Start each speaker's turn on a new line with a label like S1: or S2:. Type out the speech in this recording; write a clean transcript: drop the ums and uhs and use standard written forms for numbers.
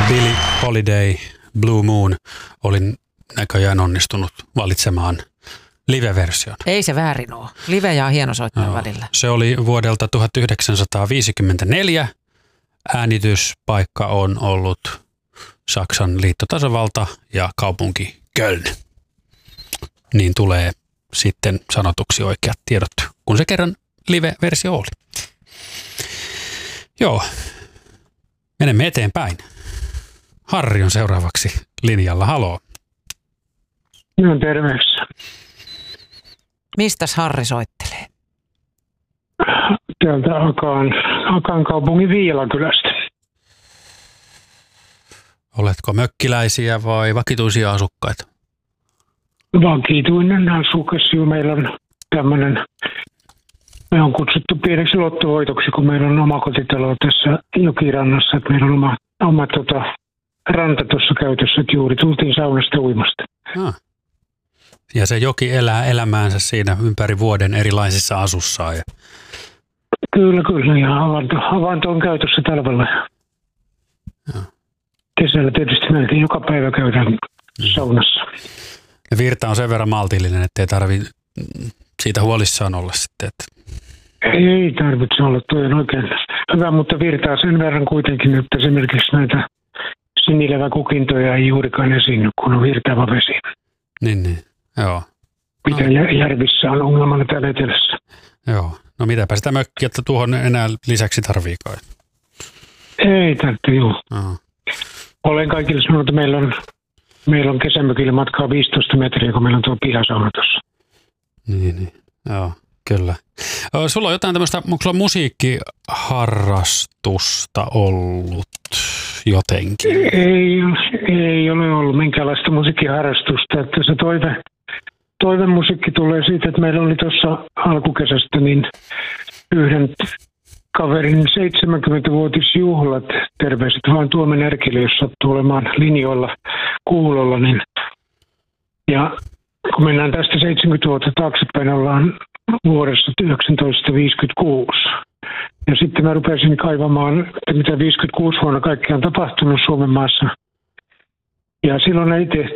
S1: Billie Holiday, Blue Moon, olin näköjään onnistunut valitsemaan live-version.
S2: Ei se väärin ole. Live ja hienosoittaja välillä.
S1: Se oli vuodelta 1954. Äänityspaikka on ollut Saksan liittotasavalta ja kaupunki Köln. Niin tulee sitten sanotuksi oikeat tiedot, kun se kerran live-versio oli. Joo, menemme eteenpäin. Harri on seuraavaksi linjalla. Haloo.
S3: No terveys.
S2: Mistäs Harri soittelee?
S3: Täältä Akaan kaupungin Viilakylästä.
S1: Oletko mökkiläisiä vai vakituisia asukkaita?
S3: Vakituinen asukas. Meillä on tämmöinen, me on kutsuttu pieneksi lottovoitoksi, kun meillä on oma kotitalo tässä jokirannassa. Että meillä on oma ranta tuossa käytössä, että juuri tultiin saunasta uimasta.
S1: Ja se joki elää elämäänsä siinä ympäri vuoden erilaisissa asussaan.
S3: Kyllä. Ja havainto on käytössä talvella.
S1: Ja.
S3: Kesällä tietysti melkein joka päivä käydään saunassa.
S1: Ja virta on sen verran maltillinen, ettei tarvitse siitä huolissaan olla sitten.
S3: Ei tarvitse olla, tuo on oikein hyvä, mutta virtaa sen verran kuitenkin, että esimerkiksi näitä sinileväkukintoja ei juurikaan esiinny, kun on virtaava vesi.
S1: Niin. Joo.
S3: Mitä järvissä on ongelmana täällä etelässä.
S1: Joo. No mitäpä sitä mökkiä, että tuohon enää lisäksi tarviikaan.
S3: Ei tarvitse, joo. Olen kaikille sanonut, että meillä on kesämökille matkaa 15 metriä, kun meillä on tuo pihasauna tuossa.
S1: Niin. Joo, kyllä. Sulla on jotain tämmöistä musiikkiharrastusta ollut jotenkin?
S3: Ei ole ollut minkäänlaista musiikkiharrastusta. Että se toivemusiikki tulee siitä, että meillä oli tuossa alkukesästä niin yhden kaverin 70-vuotisjuhlat. Terveiset vaan Tuomen Erkille, jos sattuu olemaan linjoilla kuulolla. Niin. Ja kun mennään tästä 70 vuotta taaksepäin, ollaan vuodessa 1956. Ja sitten mä rupesin kaivamaan, että mitä 56 vuonna kaikkea on tapahtunut Suomen maassa. Ja silloin ei